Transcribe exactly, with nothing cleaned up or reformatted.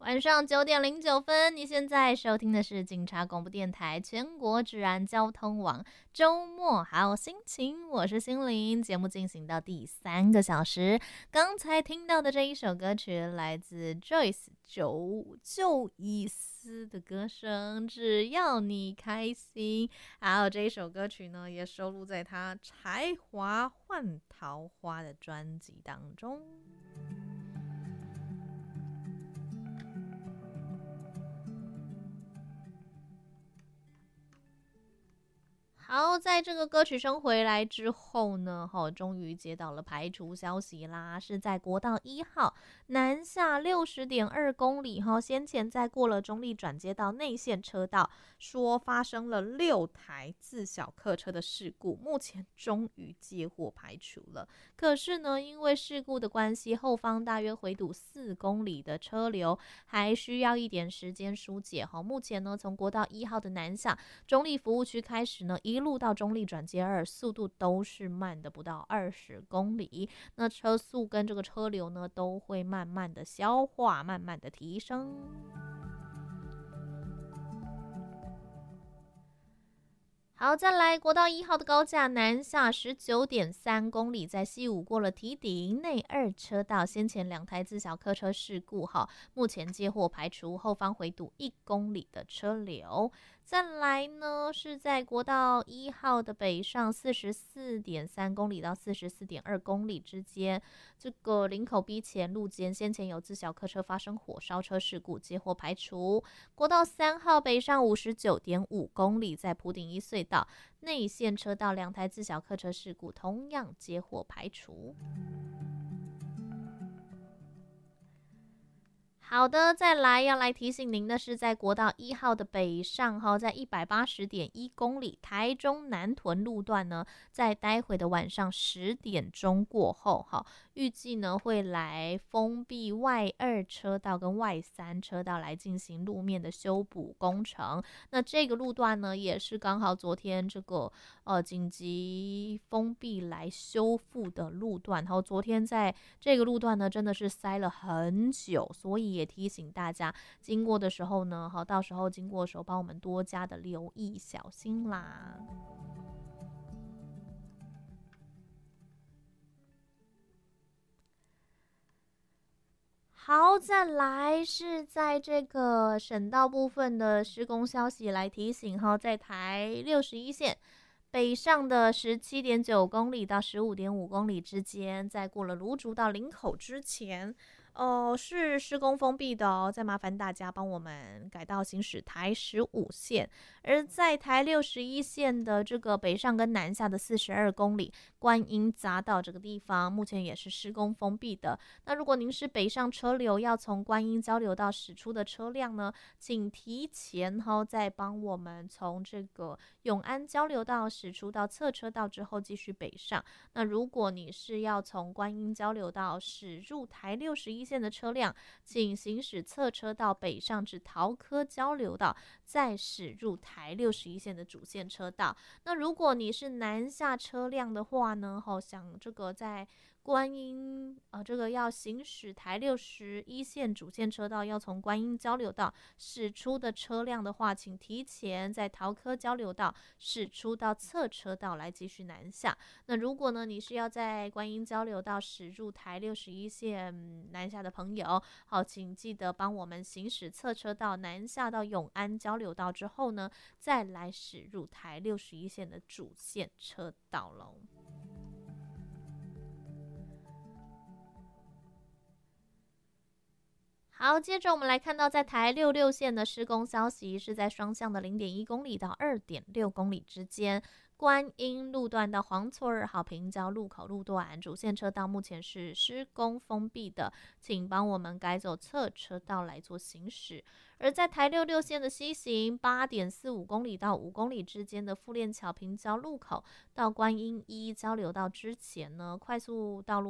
晚上九点零九分，你现在收听的是警察广播电台全国治安交通网周末好心情，我是心灵。节目进行到第三个小时，刚才听到的这一首歌曲来自 Joyce 九就一丝的歌声，只要你开心。还有这一首歌曲呢，也收录在他才华换桃花的专辑当中。好，在这个歌曲声回来之后呢，哈、哦，终于接到了排除消息啦，是在国道一号南下六十点二公里哈、哦，先前在过了中立转接到内线车道，说发生了六台自小客车的事故，目前终于接获排除了。可是呢，因为事故的关系，后方大约回堵四公里的车流，还需要一点时间疏解哈、哦。目前呢，从国道一号的南下中立服务区开始呢，一路到中立转接二，速度都是慢的不到二十公里。那车速跟这个车流呢，都会慢慢的消化，慢慢的提升。好，再来国道一号的高架南下十九点三公里，在西武过了堤顶内二车道，先前两台自小客车事故哈，目前接获排除，后方回堵一公里的车流。再来呢，是在国道一号的北上四十四点三公里到四十四点二公里之间，这个林口 B 前路间先前有自小客车发生火烧车事故，接获排除。国道三号北上五十九点五公里，在埔顶一隧道内线车道两台自小客车事故同样接获排除。好的，再来要来提醒您的是，在国道一号的北上哈，在一百八十点一公里台中南屯路段呢，在待会的晚上十点钟过后哈，预计呢会来封闭外二车道跟外三车道来进行路面的修补工程。那这个路段呢，也是刚好昨天这个呃紧急封闭来修复的路段。然后昨天在这个路段呢，真的是塞了很久，所以也提醒大家，经过的时候呢，好，到时候经过的时候，帮我们多加的留意，小心啦。好，再来是在这个省道部分的施工消息来提醒哈，在台六十一线北上的十七点九公里到十五点五公里之间，在过了芦竹到林口之前。哦、呃，是施工封闭的哦，再麻烦大家帮我们改道行驶台十五线，而在台六十一线的这个北上跟南下的四十二公里，观音匝道这个地方，目前也是施工封闭的。那如果您是北上车流要从观音交流道驶出的车辆呢，请提前哈、哦，再帮我们从这个永安交流道驶出到侧车道之后继续北上。那如果你是要从观音交流道驶入台六十一线的车辆，请行驶侧车道北上至桃科交流道，再驶入台六十一线的主线车道。那如果你是南下车辆的话呢，好、哦、想这个在观音呃，这个要行驶台六十一线主线车道，要从观音交流道驶出的车辆的话，请提前在桃科交流道驶出到侧车道来继续南下。那如果呢，你是要在观音交流道驶入台六十一线南下的朋友，好，请记得帮我们行驶侧车道南下到永安交流道之后呢，再来驶入台六十一线的主线车道喽。好，接着我们来看到在台六六线的施工消息，是在双向的零点一公里到二点六公里之间。观音路段到黄厝二号平交路口路段，主线车道目前是施工封闭的，请帮我们改走侧车道来做行驶。而在台六六线的西行八点四五公里到五公里之间的富链桥平交路口到观音一交流道之前呢，快速道路